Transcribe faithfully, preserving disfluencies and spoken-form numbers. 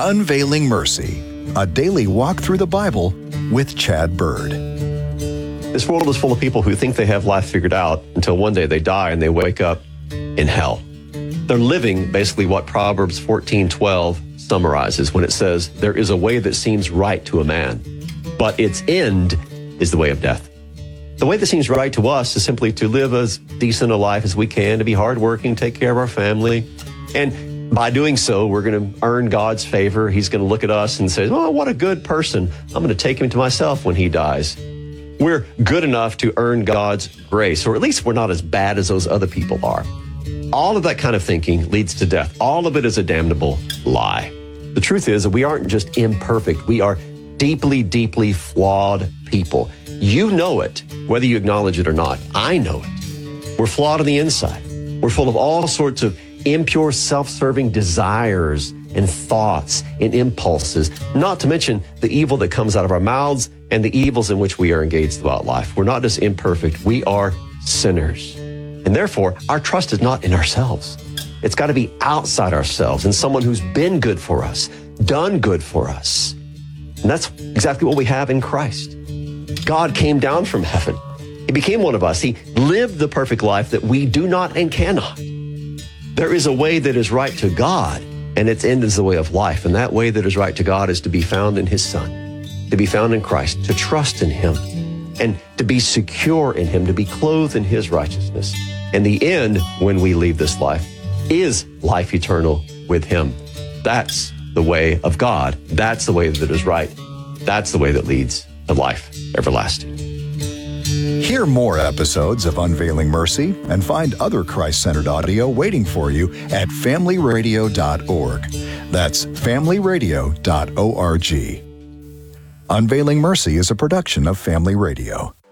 Unveiling Mercy, a daily walk through the Bible with Chad Bird. This world is full of people who think they have life figured out until one day they die and they wake up in hell. They're living basically what Proverbs fourteen twelve summarizes when it says, there is a way that seems right to a man, but its end is the way of death. The way that seems right to us is simply to live as decent a life as we can, to be hardworking, take care of our family. And by doing so, we're going to earn God's favor. He's going to look at us and say, oh, what a good person. I'm going to take him to myself when he dies. We're good enough to earn God's grace, or at least we're not as bad as those other people are. All of that kind of thinking leads to death. All of it is a damnable lie. The truth is that we aren't just imperfect. We are deeply, deeply flawed people. You know it, whether you acknowledge it or not. I know it. We're flawed on the inside. We're full of all sorts of impure, self-serving desires and thoughts and impulses, not to mention the evil that comes out of our mouths and the evils in which we are engaged throughout life. We're not just imperfect, we are sinners. And therefore, our trust is not in ourselves. It's got to be outside ourselves, in someone who's been good for us, done good for us. And that's exactly what we have in Christ. God came down from heaven. He became one of us. He lived the perfect life that we do not and cannot. There is a way that is right to God, and its end is the way of life. And that way that is right to God is to be found in his Son, to be found in Christ, to trust in him, and to be secure in him, to be clothed in his righteousness. And the end, when we leave this life, is life eternal with him. That's the way of God. That's the way that is right. That's the way that leads to life everlasting. Hear more episodes of Unveiling Mercy and find other Christ-centered audio waiting for you at family radio dot org. That's family radio dot org. Unveiling Mercy is a production of Family Radio.